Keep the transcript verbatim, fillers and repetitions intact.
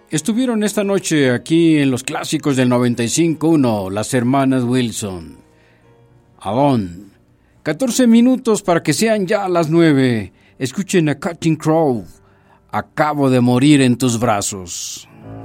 Estuvieron esta noche aquí en los clásicos del noventa y cinco punto uno, las hermanas Wilson. Alone. catorce minutos para que sean ya las nueve. Escuchen a Cutting Crow. Acabo de morir en tus brazos.